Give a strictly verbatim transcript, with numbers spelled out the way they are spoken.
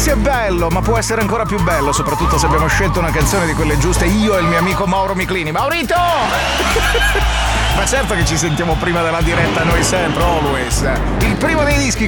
è bello, ma può essere ancora più bello, soprattutto se abbiamo scelto una canzone di quelle giuste, io e il mio amico Mauro Miclini. Maurito! Ma certo che ci sentiamo prima della diretta, noi sempre, always. Il primo dei dischi